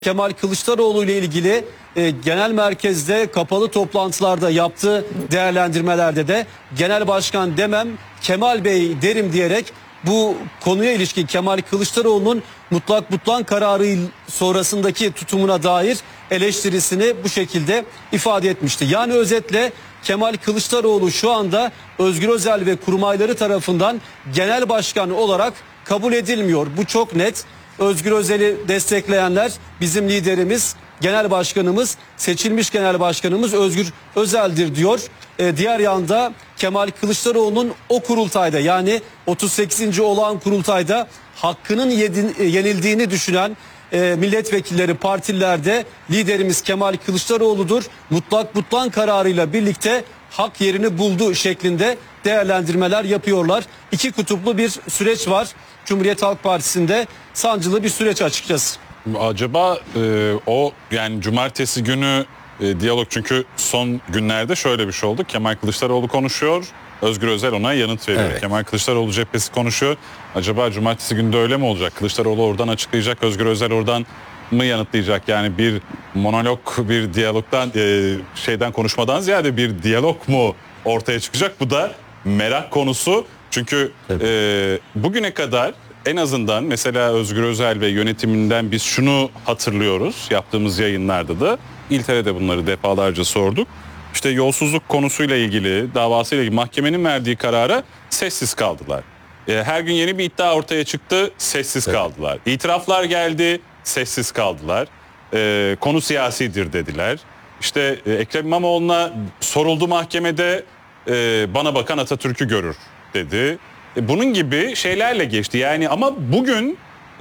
Kemal Kılıçdaroğlu ile ilgili genel merkezde kapalı toplantılarda yaptığı değerlendirmelerde de genel başkan demem Kemal Bey derim diyerek bu konuya ilişkin Kemal Kılıçdaroğlu'nun mutlak butlan kararı sonrasındaki tutumuna dair eleştirisini bu şekilde ifade etmişti. Yani özetle Kemal Kılıçdaroğlu şu anda Özgür Özel ve kurmayları tarafından genel başkan olarak kabul edilmiyor. Bu çok net. Özgür Özel'i destekleyenler bizim liderimiz, genel başkanımız, seçilmiş genel başkanımız Özgür Özel'dir diyor. Diğer yanda Kemal Kılıçdaroğlu'nun o kurultayda, yani 38. olağan kurultayda hakkının yenildiğini düşünen milletvekilleri, partilerde liderimiz Kemal Kılıçdaroğlu'dur. Mutlak butlan kararıyla birlikte hak yerini buldu şeklinde değerlendirmeler yapıyorlar. İki kutuplu bir süreç var. Cumhuriyet Halk Partisi'nde sancılı bir süreç açıkçası. Acaba o yani cumartesi günü diyalog, çünkü son günlerde şöyle bir şey oldu. Kemal Kılıçdaroğlu konuşuyor, Özgür Özel ona yanıt veriyor. Evet. Kemal Kılıçdaroğlu cephesi konuşuyor. Acaba cumartesi günü de öyle mi olacak? Kılıçdaroğlu oradan açıklayacak, Özgür Özel oradan mı yanıtlayacak? Yani bir monolog, bir diyalogdan şeyden konuşmadan ziyade bir diyalog mu ortaya çıkacak? Bu da merak konusu. Çünkü bugüne kadar en azından mesela Özgür Özel ve yönetiminden biz şunu hatırlıyoruz, yaptığımız yayınlarda da İlter'de bunları defalarca sorduk. İşte yolsuzluk konusuyla ilgili, davasıyla ilgili mahkemenin verdiği karara sessiz kaldılar. Her gün yeni bir iddia ortaya çıktı, sessiz kaldılar. İtiraflar geldi, sessiz kaldılar. Konu siyasidir dediler. İşte Ekrem İmamoğlu'na soruldu mahkemede, bana bakan Atatürk'ü görür dedi. Bunun gibi şeylerle geçti. Yani ama bugün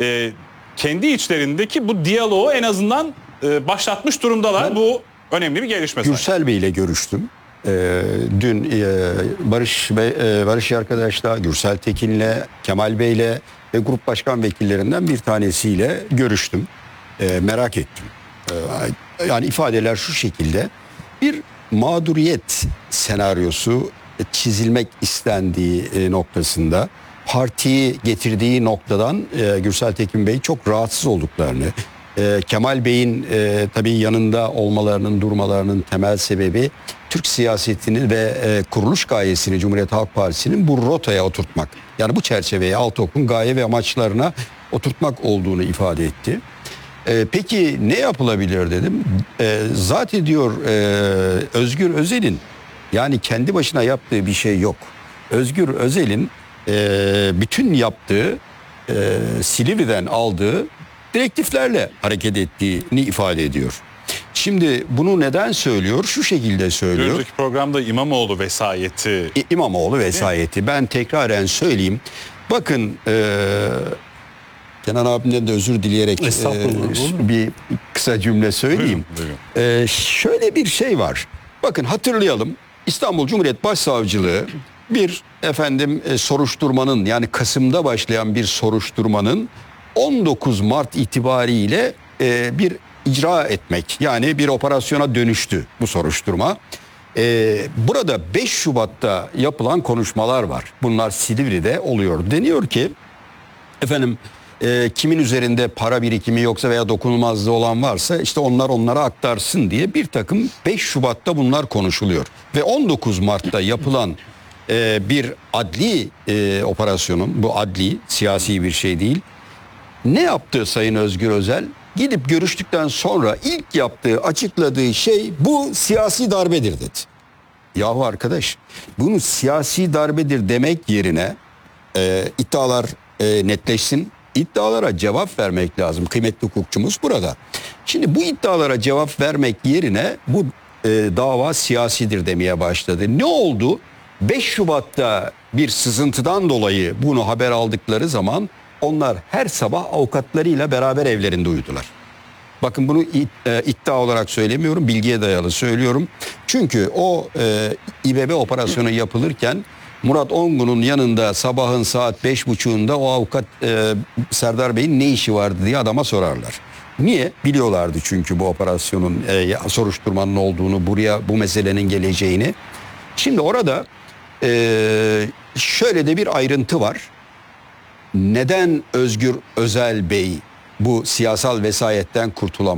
kendi içlerindeki bu diyaloğu en azından başlatmış durumdalar. Bu önemli bir gelişme. Gürsel Bey ile görüştüm. Dün Barış arkadaşla, Gürsel Tekin'le, Kemal Bey'le ve grup başkan vekillerinden bir tanesiyle görüştüm. Merak ettim. Yani ifadeler şu şekilde: bir mağduriyet senaryosu çizilmek istendiği noktasında, partiyi getirdiği noktadan Gürsel Tekin Bey çok rahatsız olduklarını, Kemal Bey'in tabii yanında olmalarının, durmalarının temel sebebi Türk siyasetini ve kuruluş gayesini Cumhuriyet Halk Partisi'nin bu rotaya oturtmak, yani bu çerçeveye, Altok'un gaye ve amaçlarına oturtmak olduğunu ifade etti. Peki ne yapılabilir dedim. Zaten diyor Özgür Özel'in yani kendi başına yaptığı bir şey yok. Özgür Özel'in bütün yaptığı Silivri'den aldığı direktiflerle hareket ettiğini ifade ediyor. Şimdi bunu neden söylüyor? Şu şekilde söylüyor. Önceki programda İmamoğlu vesayeti. İmamoğlu vesayeti. Ben tekraren söyleyeyim. Bakın Kenan abimden de özür dileyerek bir kısa cümle söyleyeyim. Buyurun. Şöyle bir şey var. Bakın hatırlayalım. İstanbul Cumhuriyet Başsavcılığı bir soruşturmanın, yani Kasım'da başlayan bir soruşturmanın 19 Mart itibariyle bir icra etmek, yani bir operasyona dönüştü bu soruşturma. Burada 5 Şubat'ta yapılan konuşmalar var. Bunlar Silivri'de oluyor. Deniyor ki kimin üzerinde para birikimi yoksa veya dokunulmazlığı olan varsa işte onlar onlara aktarsın diye bir takım 5 Şubat'ta bunlar konuşuluyor. Ve 19 Mart'ta yapılan bir adli operasyonun, bu adli, siyasi bir şey değil. Ne yaptı Sayın Özgür Özel? Gidip görüştükten sonra ilk yaptığı, açıkladığı şey bu siyasi darbedir dedi. Yahu arkadaş, bunu siyasi darbedir demek yerine iddialar netleşsin. İddialara cevap vermek lazım. Kıymetli hukukçumuz burada. Şimdi bu iddialara cevap vermek yerine bu dava siyasidir demeye başladı. Ne oldu? 5 Şubat'ta bir sızıntıdan dolayı bunu haber aldıkları zaman onlar her sabah avukatlarıyla beraber evlerinde uyudular. Bakın bunu iddia olarak söylemiyorum, bilgiye dayalı söylüyorum. Çünkü o İBB operasyonu yapılırken Murat Ongun'un yanında sabahın saat 5.30'unda o avukat Serdar Bey'in ne işi vardı diye adama sorarlar. Niye? Biliyorlardı çünkü bu operasyonun, soruşturmanın olduğunu, buraya bu meselenin geleceğini. Şimdi orada şöyle de bir ayrıntı var. Neden Özgür Özel Bey bu siyasal vesayetten kurtulamaz.